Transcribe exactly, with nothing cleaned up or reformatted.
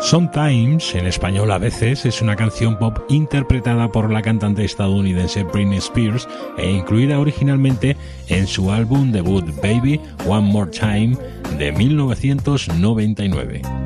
Sometimes, en español a veces, es una canción pop interpretada por la cantante estadounidense Britney Spears e incluida originalmente en su álbum debut Baby One More Time de mil novecientos noventa y nueve.